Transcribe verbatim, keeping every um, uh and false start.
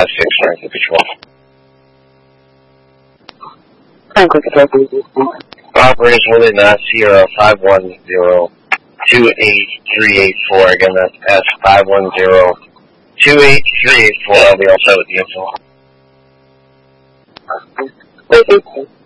five six Franklin Patrol. Franklin Patrol. Operation within uh, Sierra five one zero two eight three eight four. Again, that's S five one zero two eight three eight four. I'll be all set with the info. Wait,